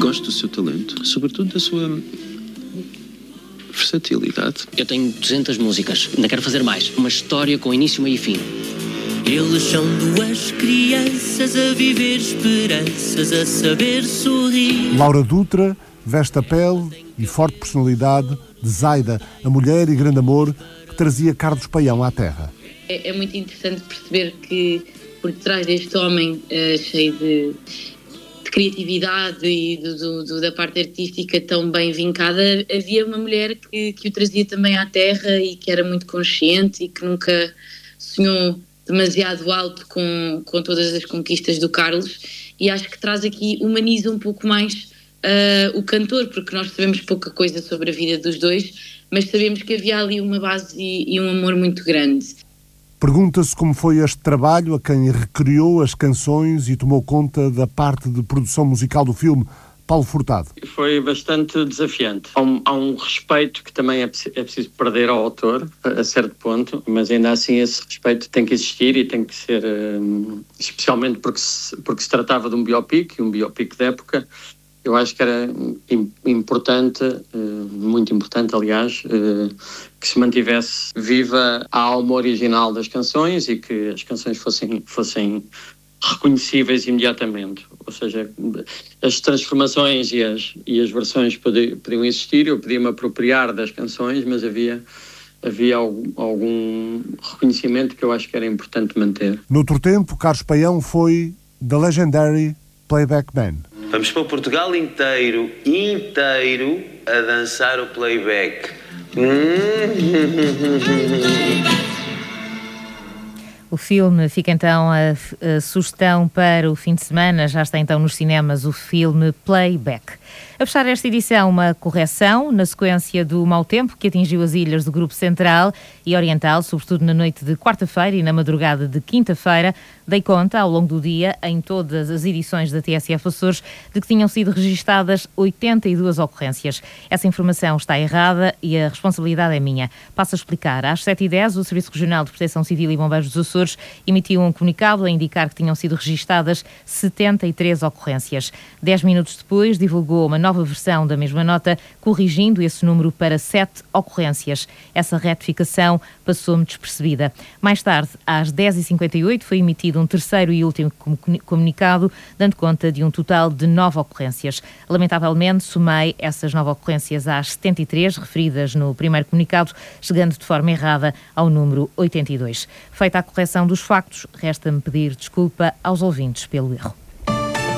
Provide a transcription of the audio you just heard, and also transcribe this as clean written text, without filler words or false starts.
Gosto do seu talento, sobretudo da sua versatilidade. Eu tenho 200 músicas, ainda quero fazer mais. Uma história com início, meio e fim. Eles são duas crianças a viver esperanças, a saber sorrir. Laura Dutra veste a pele e forte personalidade de Zaida, a mulher e grande amor que trazia Carlos Paião à Terra. É muito interessante perceber que por detrás deste homem cheio de criatividade e da parte artística tão bem vincada, havia uma mulher que o trazia também à Terra e que era muito consciente e que nunca sonhou demasiado alto com todas as conquistas do Carlos, e acho que traz aqui, humaniza um pouco mais o cantor, porque nós sabemos pouca coisa sobre a vida dos dois, mas sabemos que havia ali uma base e um amor muito grande. Pergunta-se como foi este trabalho a quem recriou as canções e tomou conta da parte de produção musical do filme, Paulo Furtado. Foi bastante desafiante. Há um respeito que também é preciso perder ao autor, a certo ponto, mas ainda assim esse respeito tem que existir e tem que ser, especialmente porque se tratava de um biopic de época. Eu acho que era importante, muito importante, aliás, que se mantivesse viva a alma original das canções e que as canções fossem reconhecíveis imediatamente. Ou seja, as transformações e as versões podiam existir, eu podia me apropriar das canções, mas havia algum reconhecimento que eu acho que era importante manter. Noutro tempo, Carlos Paião foi The Legendary Playback Man. Vamos para Portugal inteiro a dançar o playback. O filme fica então a sugestão para o fim de semana. Já está então nos cinemas o filme Playback. A fechar esta edição, uma correção na sequência do mau tempo que atingiu as ilhas do Grupo Central e Oriental, sobretudo na noite de quarta-feira e na madrugada de quinta-feira. Dei conta, ao longo do dia, em todas as edições da TSF Açores, de que tinham sido registadas 82 ocorrências. Essa informação está errada e a responsabilidade é minha. Passo a explicar. Às 7h10, o Serviço Regional de Proteção Civil e Bombeiros dos Açores emitiu um comunicado a indicar que tinham sido registadas 73 ocorrências. 10 minutos depois, divulgou uma nova versão da mesma nota, corrigindo esse número para 7 ocorrências. Essa retificação passou-me despercebida. Mais tarde, às 10h58, foi emitido um terceiro e último comunicado, dando conta de um total de 9 ocorrências. Lamentavelmente, somei essas 9 ocorrências às 73 referidas no primeiro comunicado, chegando de forma errada ao número 82. Feita a correção dos factos, resta-me pedir desculpa aos ouvintes pelo erro.